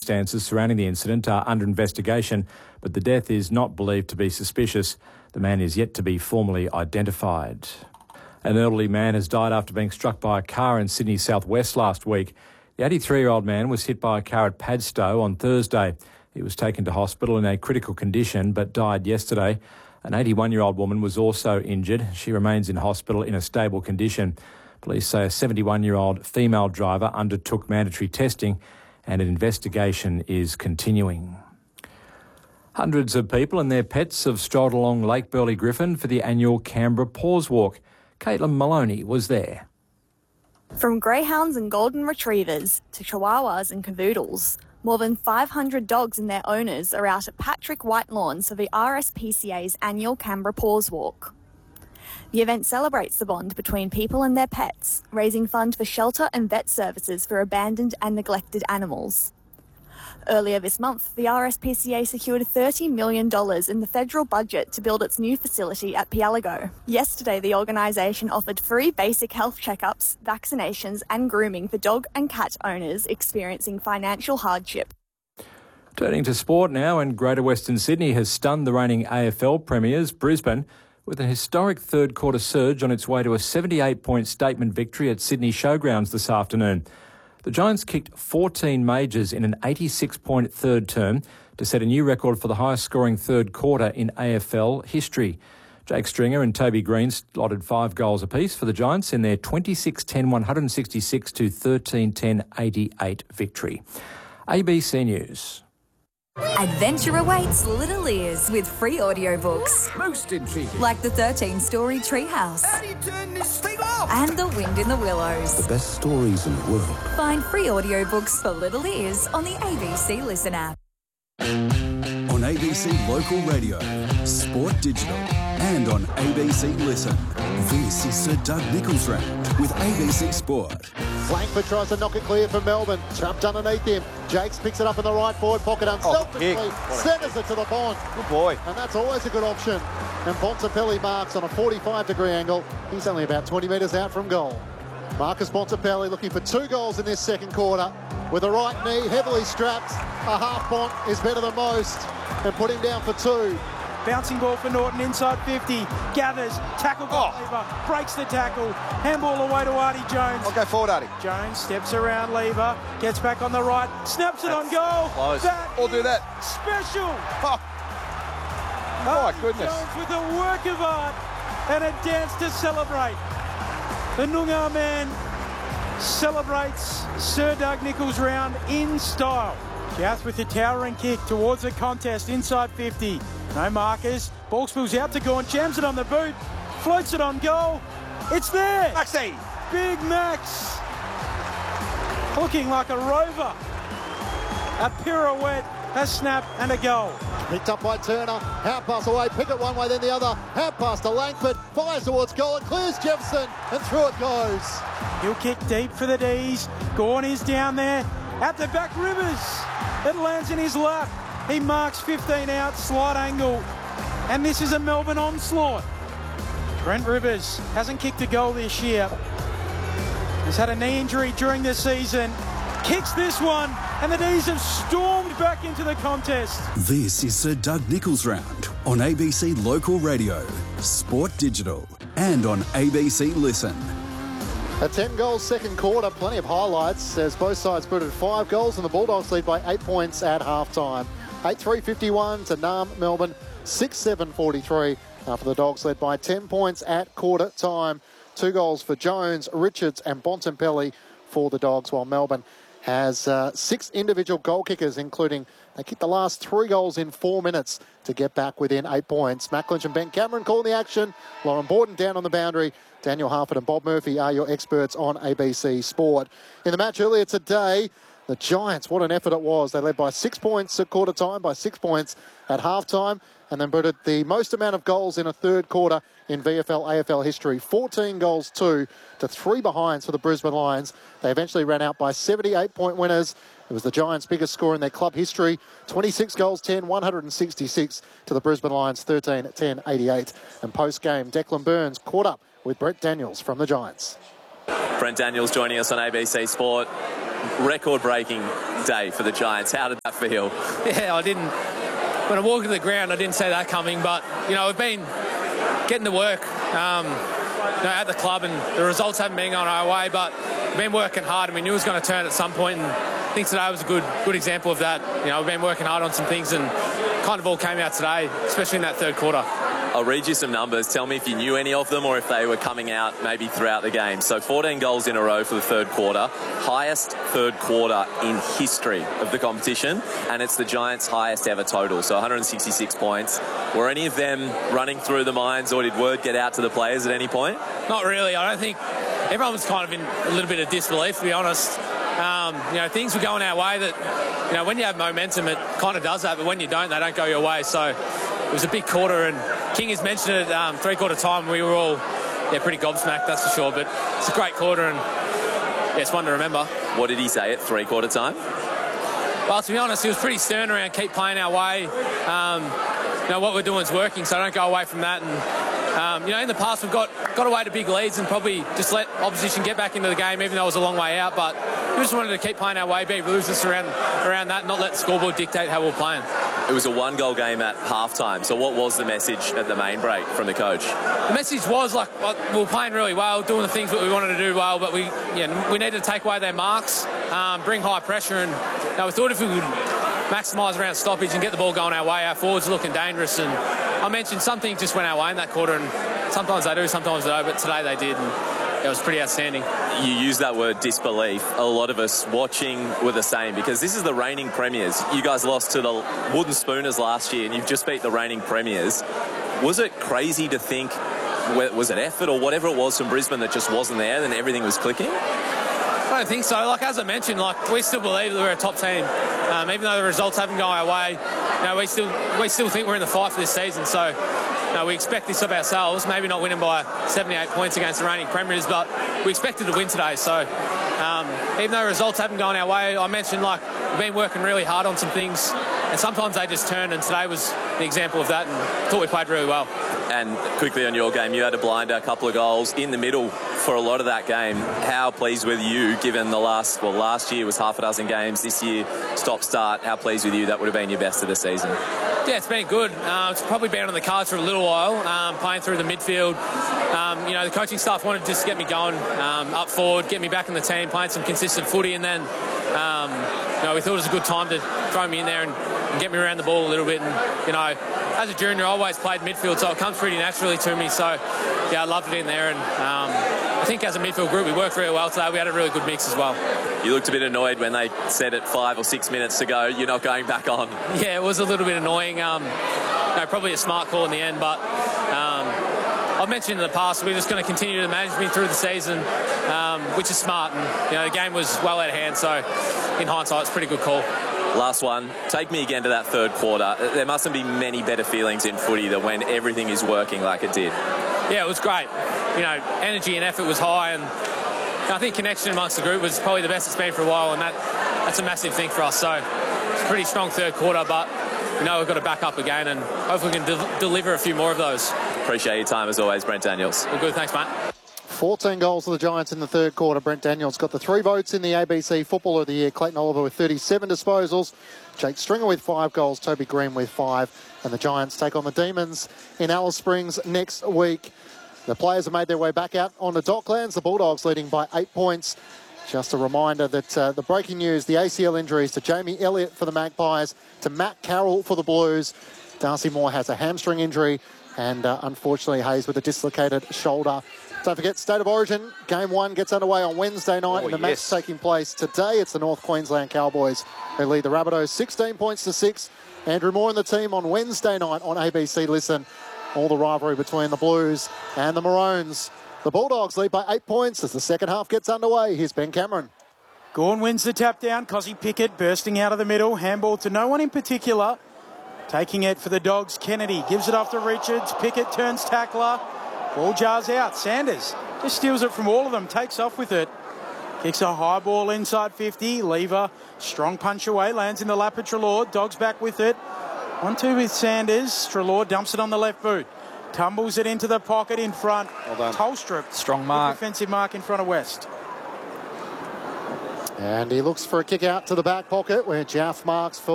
circumstances surrounding the incident are under investigation, but the death is not believed to be suspicious. The man is yet to be formally identified. An elderly man has died after being struck by a car in Sydney southwest last week. The 83-year-old man was hit by a car at Padstow on Thursday. He was taken to hospital in a critical condition but died yesterday. An 81-year-old woman was also injured. She remains in hospital in a stable condition. Police say a 71-year-old female driver undertook mandatory testing and an investigation is continuing. Hundreds of people and their pets have strolled along Lake Burley Griffin for the annual Canberra Paws Walk. Caitlin Maloney was there. From greyhounds and golden retrievers to chihuahuas and cavoodles, more than 500 dogs and their owners are out at Patrick White Lawns for the RSPCA's annual Canberra Paws Walk. The event celebrates the bond between people and their pets, raising funds for shelter and vet services for abandoned and neglected animals. Earlier this month, the RSPCA secured $30 million in the federal budget to build its new facility at Pielago. Yesterday, the organisation offered free basic health checkups, vaccinations and grooming for dog and cat owners experiencing financial hardship. Turning to sport now, and Greater Western Sydney has stunned the reigning AFL premiers, Brisbane, with an historic third-quarter surge on its way to a 78-point statement victory at Sydney Showgrounds this afternoon. The Giants kicked 14 majors in an 86-point third term to set a new record for the highest-scoring third quarter in AFL history. Jake Stringer and Toby Green slotted 5 goals apiece for the Giants in their 26-10 166 to 13-10 88 victory. ABC News. Adventure awaits little ears with free audiobooks. Most intriguing. Like the 13-story Treehouse. How do you turn this thing off? And The Wind in the Willows. The best stories in the world. Find free audiobooks for little ears on the ABC Listen app. On ABC Local Radio, Sport Digital, and on ABC Listen. This is Sir Doug Nicholls Round with ABC Sport. Langford tries to knock it clear for Melbourne. Trapped underneath him. Jakes picks it up in the right forward pocket unselfishly. Centres it to the pond. Good boy. And that's always a good option. And Bontempelli marks on a 45-degree angle. He's only about 20 metres out from goal. Marcus Bontempelli looking for 2 goals in this second quarter. With a right knee, heavily strapped. A half Bont is better than most. And put him down for 2. Bouncing ball for Norton inside 50. Gathers. Tackle by Lever. Breaks the tackle. Handball away to Artie Jones. I'll go forward, Artie. Jones steps around Lever. Gets back on the right. Snaps it on goal. Close. We'll do that. Special. Oh. My goodness. Jones with a work of art and a dance to celebrate. The Noongar man celebrates Sir Doug Nicholls Round in style. Gath with the towering kick towards the contest inside 50. No markers. Ball spills out to Gawn. Jams it on the boot. Floats it on goal. It's there. Maxie. Big Max. Looking like a rover. A pirouette, a snap and a goal. Picked up by Turner. Hand pass away. Pick it one way, then the other. Hand pass to Langford. Fires towards goal. It clears Jefferson. And through it goes. He'll kick deep for the D's. Gawn is down there. At the back, Rivers. It lands in his lap. He marks 15 out, slight angle. And this is a Melbourne onslaught. Brent Rivers hasn't kicked a goal this year. He's had a knee injury during the season. Kicks this one, and the D's have stormed back into the contest. This is Sir Doug Nicholls Round on ABC Local Radio, Sport Digital, and on ABC Listen. A 10-goal second quarter, plenty of highlights as both sides put at 5 goals and the Bulldogs lead by 8 points at half-time. 8-3-51 to Nam Melbourne, 6-7-43 after the Dogs led by 10 points at quarter time. 2 goals for Jones, Richards and Bontempelli for the Dogs, while Melbourne has 6 individual goal kickers, including they kicked the last 3 goals in 4 minutes to get back within 8 points. Matt Clinch and Ben Cameron calling the action. Lauren Borden down on the boundary. Daniel Harford and Bob Murphy are your experts on ABC Sport. In the match earlier today, the Giants, what an effort it was. They led by 6 points at quarter time, by 6 points at half time, and then booted the most amount of goals in a third quarter in VFL AFL history. 14 goals, 2 to 3 behinds for the Brisbane Lions. They eventually ran out by 78-point winners. It was the Giants' biggest score in their club history. 26 goals, 10, 166 to the Brisbane Lions, 13, 10, 88. And post-game, Declan Burns caught up with Brent Daniels from the Giants. Brent Daniels joining us on ABC Sport. record-breaking day for the Giants. How did that feel? Yeah, I didn't. When I walked to the ground, I didn't see that coming. But we've been getting to work at the club, and the results haven't been going our way. But we've been working hard, and we knew it was going to turn at some point. And I think today was a good example of that. We've been working hard on some things, and kind of all came out today, especially in that third quarter. I'll read you some numbers. Tell me if you knew any of them or if they were coming out maybe throughout the game. So 14 goals in a row for the third quarter. Highest third quarter in history of the competition. And it's the Giants' highest ever total. So 166 points. Were any of them running through the minds, or did word get out to the players at any point? Not really. I don't think everyone was kind of in a little bit of disbelief, to be honest. Things were going our way that, when you have momentum, it kind of does that. But when you don't, they don't go your way. So it was a big quarter, and King has mentioned it, three-quarter time, we were all pretty gobsmacked, that's for sure. But it's a great quarter, and it's one to remember. What did he say at three-quarter time? Well, to be honest, he was pretty stern around keep playing our way. What we're doing is working, so don't go away from that. And in the past we've got away to big leads and probably just let opposition get back into the game, even though it was a long way out. But we just wanted to keep playing our way, be ruthless around that, and not let the scoreboard dictate how we're playing. It was a one-goal game at halftime. So what was the message at the main break from the coach? The message was we were playing really well, doing the things that we wanted to do well, but we needed to take away their marks, bring high pressure, and we thought if we would maximise around stoppage and get the ball going our way, our forwards are looking dangerous. And I mentioned some things just went our way in that quarter, and sometimes they do, sometimes they don't, but today they did, and it was pretty outstanding. You use that word disbelief. A lot of us watching were the same, because this is the reigning premiers. You guys lost to the Wooden Spooners last year, and you've just beat the reigning premiers. Was it crazy to think, was it effort or whatever it was from Brisbane that just wasn't there, then everything was clicking? I don't think so. As I mentioned, we still believe that we're a top team. Even though the results haven't gone our way, we still think we're in the fight for this season. So we expect this of ourselves. Maybe not winning by 78 points against the reigning premiers, but we expected to win today. So even though the results haven't gone our way, I mentioned we've been working really hard on some things, and sometimes they just turn. And today was the example of that, and I thought we played really well. And quickly on your game, you had a blinder, a couple of goals in the middle for a lot of that game. How pleased with you, given last year was half a dozen games, this year stop-start, how pleased with you that would have been your best of the season? Yeah, it's been good. It's probably been on the cards for a little while, playing through the midfield. The coaching staff wanted to just get me going up forward, get me back in the team, playing some consistent footy, and then we thought it was a good time to throw me in there and get me around the ball a little bit. And, as a junior, I always played midfield, so it comes pretty naturally to me. So, I loved it in there. And I think as a midfield group, we worked really well today. We had a really good mix as well. You looked a bit annoyed when they said at 5 or 6 minutes to go, you're not going back on. Yeah, it was a little bit annoying. Probably a smart call in the end, but I've mentioned in the past we're just going to continue to manage me through the season, which is smart. And the game was well out of hand, so in hindsight, it's a pretty good call. Last one, take me again to that third quarter. There mustn't be many better feelings in footy than when everything is working like it did. Yeah, it was great. Energy and effort was high, and I think connection amongst the group was probably the best it's been for a while, and that's a massive thing for us. So it's a pretty strong third quarter, but we've got to back up again, and hopefully we can deliver a few more of those. Appreciate your time as always, Brent Daniels. Well, good, thanks, mate. 14 goals for the Giants in the third quarter. Brent Daniels got the 3 votes in the ABC Footballer of the Year. Clayton Oliver with 37 disposals. Jake Stringer with 5 goals. Toby Green with 5. And the Giants take on the Demons in Alice Springs next week. The players have made their way back out on the Docklands. The Bulldogs leading by 8 points. Just a reminder that the breaking news, the ACL injuries to Jamie Elliott for the Magpies, to Matt Carroll for the Blues. Darcy Moore has a hamstring injury, and unfortunately Hayes with a dislocated shoulder. Don't forget, State of Origin, Game 1 gets underway on Wednesday night, and the match taking place today. It's the North Queensland Cowboys who lead the Rabbitohs 16 points to 6. Andrew Moore and the team on Wednesday night on ABC Listen. All the rivalry between the Blues and the Maroons. The Bulldogs lead by 8 points as the second half gets underway. Here's Ben Cameron. Gawn wins the tap down. Cozzy Pickett bursting out of the middle. Handball to no one in particular. Taking it for the Dogs. Kennedy gives it off to Richards. Pickett turns tackler. Ball jars out. Sanders just steals it from all of them. Takes off with it. Kicks a high ball inside 50. Lever. Strong punch away. Lands in the lap of Treloar. Dogs back with it. 1-2 with Sanders. Treloar dumps it on the left boot. Tumbles it into the pocket in front. Well done. Tolstrup. Strong mark. Defensive mark in front of West. And he looks for a kick out to the back pocket where Jaff marks for